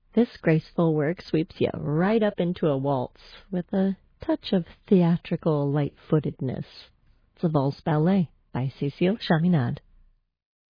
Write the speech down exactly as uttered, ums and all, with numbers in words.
This graceful work sweeps you right up into a waltz with a touch of theatrical light-footedness. It's a valse ballet by Cécile Chaminade.